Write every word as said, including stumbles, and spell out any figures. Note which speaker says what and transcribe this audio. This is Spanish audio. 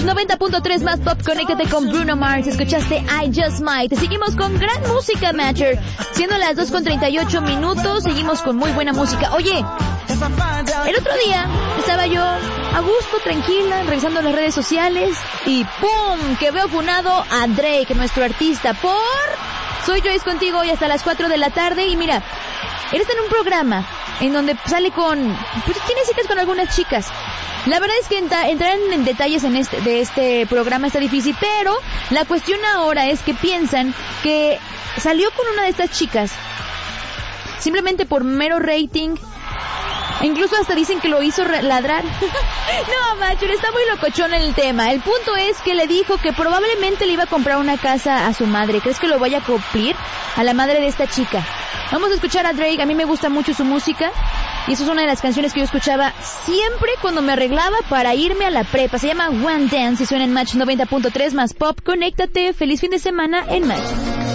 Speaker 1: noventa punto tres más pop, conéctate con Bruno Mars. Escuchaste I Just Might. Seguimos con gran música, Matcher. Siendo las dos con treinta y ocho minutos, seguimos con muy buena música. Oye, el otro día estaba yo a gusto, tranquila, revisando las redes sociales y ¡pum! Que veo funado a Drake, nuestro artista, por... Soy Joyce contigo hoy hasta las cuatro de la tarde y mira, él está en un programa en donde sale con... Pues tiene citas con algunas chicas. La verdad es que entra, entrar en detalles en este, de este programa está difícil, pero la cuestión ahora es que piensan que salió con una de estas chicas simplemente por mero rating. Incluso hasta dicen que lo hizo ladrar. No, macho, está muy locochón el tema. El punto es que le dijo que probablemente le iba a comprar una casa a su madre. ¿Crees que lo vaya a cumplir? A la madre de esta chica. Vamos a escuchar a Drake. A mí me gusta mucho su música. Y esa es una de las canciones que yo escuchaba siempre cuando me arreglaba para irme a la prepa. Se llama One Dance y suena en Match noventa punto tres más pop. Conéctate. Feliz fin de semana en Match.